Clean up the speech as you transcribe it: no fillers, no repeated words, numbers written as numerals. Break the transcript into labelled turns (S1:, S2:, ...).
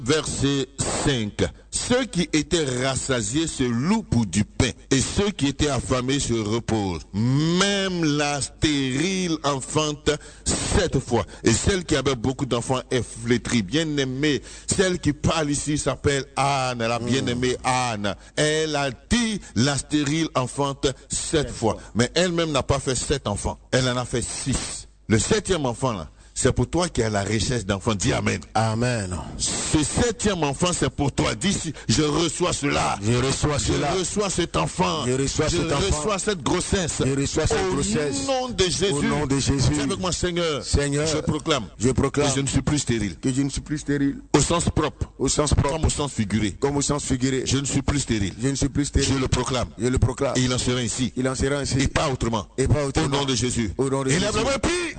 S1: Verset 5. Ceux qui étaient rassasiés se louent pour du pain, et ceux qui étaient affamés se reposent. Même la stérile enfante 7 fois. Et celle qui avait beaucoup d'enfants est flétrie. Bien-aimée, celle qui parle ici s'appelle Anne, la bien-aimée Anne. Elle a dit la stérile enfante 7 fois. Mais elle-même n'a pas fait 7 enfants. Elle en a fait 6. Le 7e enfant là, c'est pour toi qui as la richesse d'enfants. Dis Amen.
S2: Amen.
S1: Ce 7e enfant, c'est pour toi. Dis, je reçois cela.
S2: Je reçois cela.
S1: Je reçois cet enfant.
S2: Je reçois cet enfant.
S1: Je reçois cette grossesse.
S2: Je reçois cette grossesse.
S1: Au nom de Jésus.
S2: Au nom de Jésus.
S1: Dis avec moi, Seigneur.
S2: Seigneur.
S1: Je proclame.
S2: Que
S1: je ne suis plus stérile.
S2: Que je ne suis plus stérile.
S1: Au sens propre.
S2: Au sens propre.
S1: Comme au sens figuré.
S2: Comme au sens figuré.
S1: Je ne suis plus stérile.
S2: Je ne suis plus stérile.
S1: Je le proclame.
S2: Je le proclame.
S1: Et il en sera ainsi.
S2: Il en sera ainsi.
S1: Et pas autrement.
S2: Et pas autrement.
S1: Au nom de Jésus.
S2: Au nom de Jésus.
S1: Élève la main, puis.